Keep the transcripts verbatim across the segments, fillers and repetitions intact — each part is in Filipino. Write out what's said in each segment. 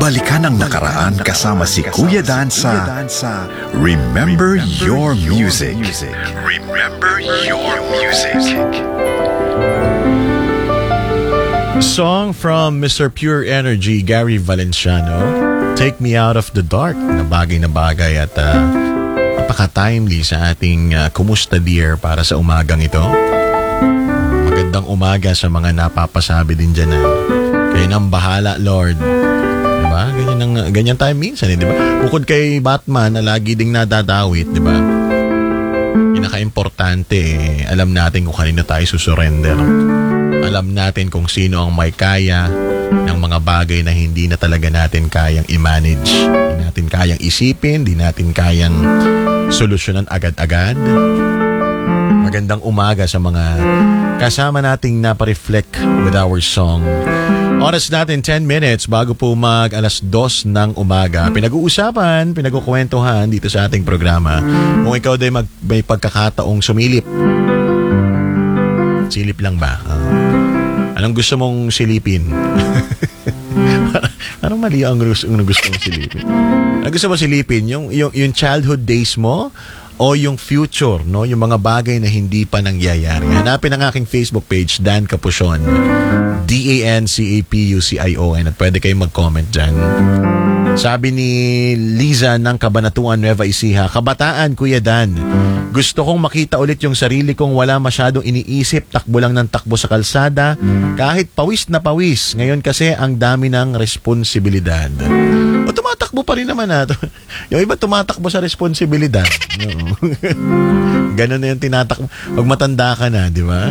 Balikan ang nakaraan kasama si Kuya Dan sa Remember Your Music. Remember Your Music. Song from Mister Pure Energy, Gary Valenciano, Take Me Out of the Dark, na bagay na bagay at uh, napaka-timely sa ating uh, Kumusta Dear para sa umagang ito. Magandang umaga sa mga napapasabi din dyan na kayo nang bahala, Lord. Diba? Ganyan, ang, ganyan tayo minsan, eh, diba? Bukod kay Batman na lagi ding nadadawit, diba? Pinaka-importante, eh, alam natin kung kanino tayo susurrender. Alam natin kung sino ang may kaya ng mga bagay na hindi na talaga natin kayang i-manage. Hindi natin kayang isipin, hindi natin kayang solusyonan agad-agad. Magandang umaga sa mga kasama nating napareflect with our song. Oras natin ten minutes bago po mag alas dos ng umaga. Pinag-uusapan, pinagkukwentuhan dito sa ating programa. Kung ikaw din mag, may pagkakataong sumilip. Silip lang ba? Uh, anong gusto mong silipin? Parang mali ang gusto, ang gusto mong silipin. Anong gusto mong silipin? Yung, yung, yung childhood days mo? O yung future, no? Yung mga bagay na hindi pa nangyayari. Hanapin ang aking Facebook page, Dan Capucion. D A N C A P U C I O N. At pwede kayong mag-comment dyan. Sabi ni Liza ng Cabanatuan, Nueva Ecija, kabataan, Kuya Dan. Gusto kong makita ulit yung sarili kong wala masyadong iniisip, takbo lang ng takbo sa kalsada, kahit pawis na pawis. Ngayon kasi ang dami ng responsibilidad. O tumatakbo pa rin naman nato. Yung iba tumatakbo sa responsibilidad. No. Ganun na yung tinatakbo. Pag matanda ka na, di ba?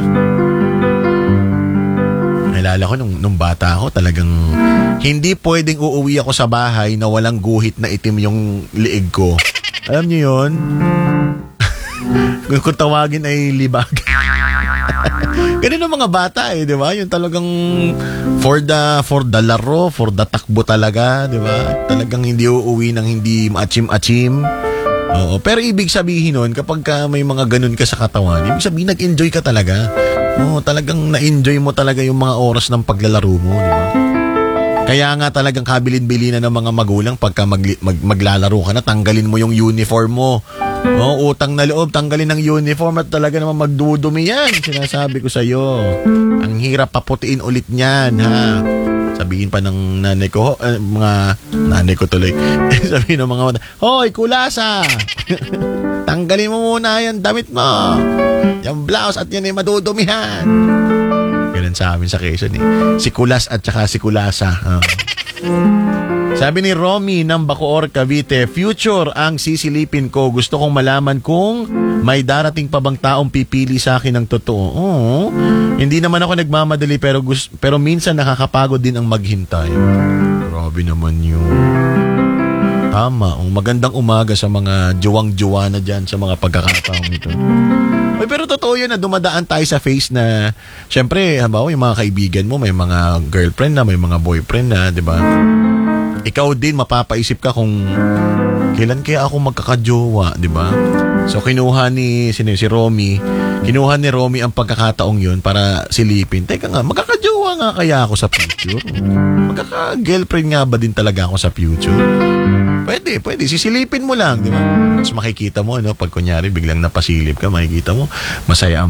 Naalala ko nung, nung bata ako, talagang hindi pwedeng uuwi ako sa bahay na walang guhit na itim yung liig ko. Alam niyo yun? Kung tawagin ay libag. Ganun ang mga bata eh, di ba? Yung talagang for the, for the laro, for the takbo talaga, di ba? Talagang hindi uuwi ng hindi maachim-achim. Oo, pero ibig sabihin nun, kapag ka may mga ganun ka sa katawan, ibig sabihin nag-enjoy ka talaga. Oo, talagang na-enjoy mo talaga yung mga oras ng paglalaro mo, di ba? Kaya nga talagang kabilin-bilin na ng mga magulang pagka mag, mag, maglalaro ka na, tanggalin mo yung uniform mo. Oo, utang na loob, tanggalin ng uniform at talaga naman magdudumi yan. Sinasabi ko sa'yo. Ang hirap paputiin ulit niyan, ha? Sabihin pa ng nanay ko, eh, mga nanay ko tuloy. Sabihin ng mga mata, hoy, kulasa! Tanggalin mo muna yan damit mo. Yung blouse at yan ay madudumihan. Ganun sa amin sa Quezon eh. Si Kulas at saka si Kulasa. Uh. Sabi ni Romy ng Bacoor, Cavite, future ang sisilipin ko. Gusto kong malaman kung may darating pa bang taong pipili sa akin ng totoo. Oo. Hindi naman ako nagmamadali pero, gusto, pero minsan nakakapagod din ang maghintay. Grabe naman yun. Tama. Um, magandang umaga sa mga juwang-juwa na dyan sa mga pagkakataong ito. Ay, pero totoo yun na dumadaan tayo sa phase na syempre, halimbawa, yung mga kaibigan mo, may mga girlfriend na, may mga boyfriend na, di ba? Ikaw din, mapapaisip ka kung kailan kaya ako magkakajowa, di ba? So, kinuha ni, sino, si Romy, kinuha ni Romy ang pagkakataong yun para silipin. Teka nga, magkakajowa nga kaya ako sa future? Magkaka-girlfriend nga ba din talaga ako sa future? Pwede, pwede. Sisilipin mo lang, di ba? Mas makikita mo, no? Pag kunyari, biglang napasilip ka, makikita mo, masaya ang